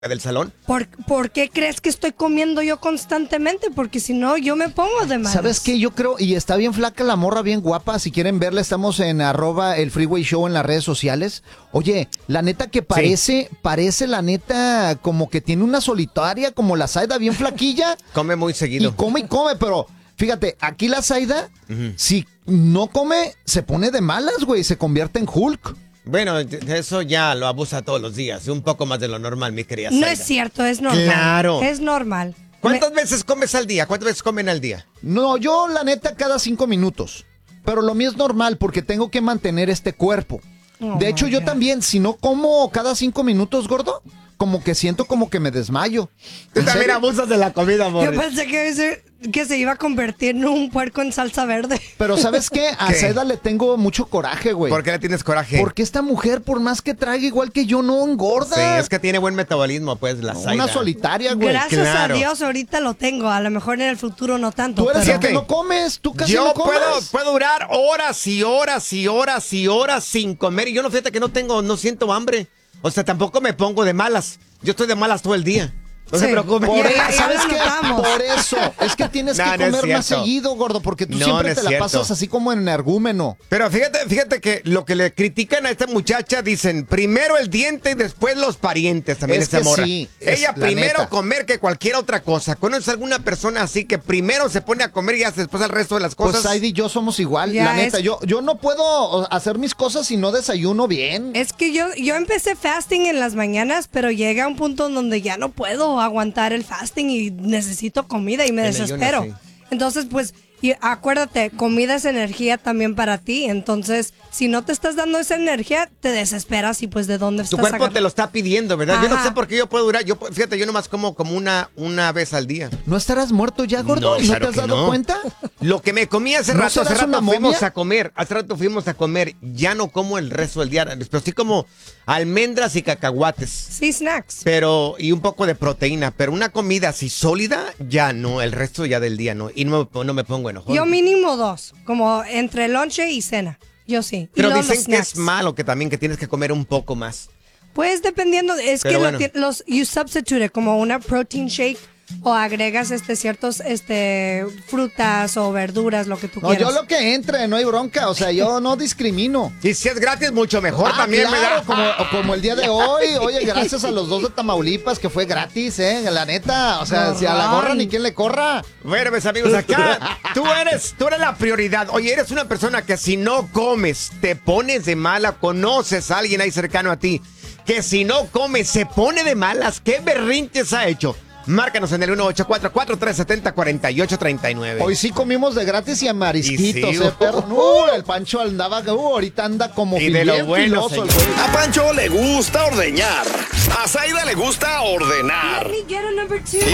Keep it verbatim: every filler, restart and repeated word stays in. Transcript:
del salón. ¿Por, ¿Por qué crees que estoy comiendo yo constantemente? Porque si no, yo me pongo de malas. ¿Sabes qué? Yo creo, y está bien flaca la morra, bien guapa. Si quieren verla, estamos en arroba el Freeway Show en las redes sociales. Oye, la neta que parece, sí. parece la neta como que tiene una solitaria, como la Zaida, bien flaquilla. Come muy seguido. Y come y come, pero fíjate, aquí la Zaida, uh-huh. si no come, se pone de malas, güey, se convierte en Hulk. Bueno, eso ya lo abusa todos los días, un poco más de lo normal, mi querida Zaida. No es cierto, es normal. Claro. Es normal. ¿Cuántas Me... veces comes al día? ¿Cuántas veces comen al día? No, yo la neta cada cinco minutos. Pero lo mío es normal porque tengo que mantener este cuerpo. Oh, de hecho, yo God. también, si no como cada cinco minutos, gordo, como que siento como que me desmayo. Tú también abusas de la comida, amor. Yo pensé que se, que se iba a convertir en un puerco en salsa verde. Pero ¿sabes qué? A ¿Qué? Zaida le tengo mucho coraje, güey. ¿Por qué le tienes coraje? Porque esta mujer, por más que traiga igual que yo, no engorda. Sí, es que tiene buen metabolismo, pues, la Zaida. Una solitaria, güey. Gracias claro. a Dios, ahorita lo tengo. A lo mejor en el futuro no tanto. Tú eres pero... el que no comes, tú casi yo no comes. Puedo, puedo durar horas y horas y horas y horas sin comer. Y yo no, fíjate que no tengo, no siento hambre. O sea, tampoco me pongo de malas. Yo estoy de malas todo el día. No sí, se preocupe. Por eso, ¿sabes qué? Por eso. Es que tienes no, que comer no más seguido, gordo, porque tú no, siempre no te la cierto. pasas así como en energúmeno. Pero fíjate, fíjate que lo que le critican a esta muchacha, dicen, primero el diente y después los parientes también, es esa morra. Sí, Ella primero neta. comer que cualquier otra cosa. ¿Conoces alguna persona así que primero se pone a comer y hace después el resto de las cosas? Pues Heidi y yo somos igual, ya la neta. Es... Yo, yo no puedo hacer mis cosas si no desayuno bien. Es que yo, yo empecé fasting en las mañanas, pero llega un punto donde ya no puedo aguantar el fasting. Y necesito comida y me en desespero. Ayuno, sí. Entonces, pues, y acuérdate, comida es energía también para ti. Entonces, si no te estás dando esa energía, te desesperas y pues de dónde tu estás. Tu cuerpo agarrando? Te lo está pidiendo, ¿verdad? Ajá. Yo no sé por qué yo puedo durar. Yo, fíjate, yo nomás como como una, una vez al día. ¿No estarás muerto ya, gordo? No, ¿Y claro no te has dado no. cuenta? Lo que me comí hace ¿No rato, hace rato fuimos momia? a comer. Hace rato fuimos a comer. Ya no como el resto del día. Pero sí como almendras y cacahuates. Sí, snacks. Pero, y un poco de proteína. Pero una comida así sólida, ya no. El resto ya del día no. Y no, no me pongo enojón. Yo mínimo dos. Como entre lonche y cena. Yo sí. Pero y dicen que es malo, que también que tienes que comer un poco más. Pues dependiendo, es Pero que bueno. lo, los you substitute como una protein shake o agregas este ciertos este frutas o verduras, lo que tú no, quieras. No, yo lo que entre, no hay bronca, o sea, yo no discrimino. Y si es gratis, mucho mejor ah, también claro, me da. Como, como el día de hoy, oye, gracias a los dos de Tamaulipas que fue gratis, eh, la neta, o sea, no, si a la gorra ni quien le corra. Bueno, mis amigos, acá tú eres, tú eres la prioridad. Oye, eres una persona que si no comes, te pones de mala, conoces a alguien ahí cercano a ti, que si no comes, se pone de malas, ¿qué berrinches ha hecho? Márcanos en el uno ocho cuatro cuatro, tres siete cero, cuatro ocho tres nueve. Hoy sí comimos de gratis y a marisquitos, sí, eh, perro. Uh, uh, el Pancho andaba, uh, ahorita anda como y de lo bueno, filoso, a Pancho le gusta ordeñar. A Zaida le gusta ordenar. Let me get a number two.